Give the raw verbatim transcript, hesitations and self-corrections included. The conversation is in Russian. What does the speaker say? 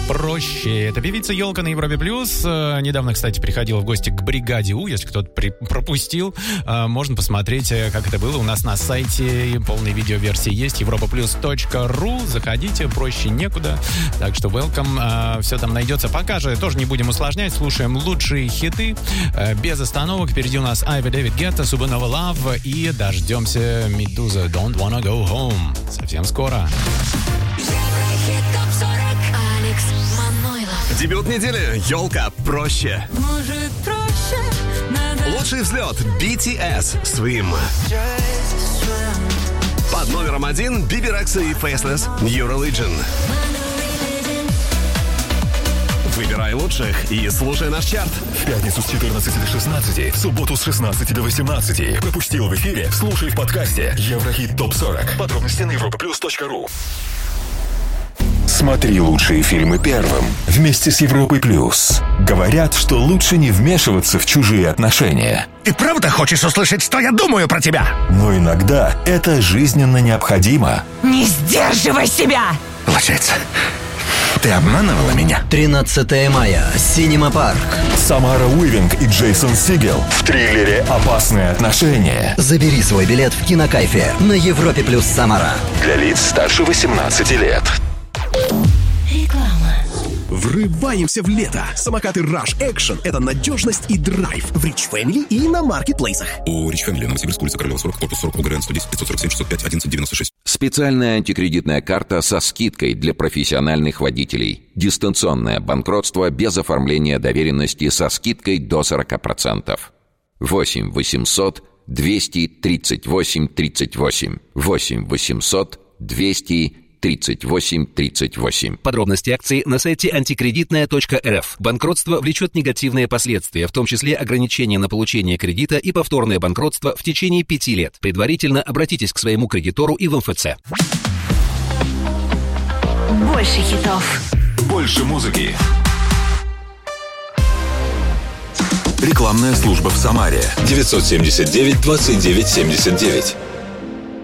проще. Это певица Ёлка на Европе Плюс. Недавно, кстати, приходила в гости к Бригаде У. Если кто-то при- пропустил, можно посмотреть, как это было у нас на сайте. Полные видеоверсии есть. европа плюс точка ру. Заходите, проще некуда. Так что welcome. Все там найдется. Пока же тоже не будем усложнять. Слушаем лучшие хиты без остановок. Впереди у нас Айви, Дэвид Гетта, Supernova Love и дождемся Медуза Don't Wanna Go Home. Совсем скоро. Дебют недели. Ёлка. Проще. Может, проще надо... Лучший взлет. би ти эс. Swim. Под номером один Биби Рекса и Faceless. New Religion. Выбирай лучших и слушай наш чарт. В пятницу с четырнадцати до шестнадцати, в субботу с шестнадцати до восемнадцати. Пропустил в эфире? Слушай в подкасте Еврохит топ сорок. Подробности на европа плюс точка ру. Смотри лучшие фильмы первым вместе с Европой Плюс. Говорят, что лучше не вмешиваться в чужие отношения. Ты правда хочешь услышать, что я думаю про тебя? Но иногда это жизненно необходимо. Не сдерживай себя! Получается, ты обманывала меня? тринадцатого мая. Синема Парк. Самара Уивинг и Джейсон Сигел в триллере «Опасные отношения». Забери свой билет в Кинокайфе на Европе Плюс Самара. Для лиц старше восемнадцати лет. Реклама. Врываемся в лето. Самокаты Rush Action – это надежность и драйв в Rich Family и на маркетплейсах. У Rich Family, Новосибирск, улица Королева, сорок, корпус сорок, ОГРН сто десять, пятьсот сорок семь, шестьсот пять, одиннадцать девяносто шесть. Специальная антикредитная карта со скидкой для профессиональных водителей. Дистанционное банкротство без оформления доверенности со скидкой до сорок процентов. восемь восемьсот двести тридцать восемь тридцать восемь. восемь восемьсот двести тридцать восемь тридцать восемь. Подробности акции на сайте антикредитная точка эр эф. Банкротство влечет негативные последствия, в том числе ограничения на получение кредита и повторное банкротство в течение пяти лет. Предварительно обратитесь к своему кредитору и в эм эф цэ. Больше хитов. Больше музыки. Рекламная служба в Самаре. девятьсот семьдесят девять двадцать девять семьдесят девять.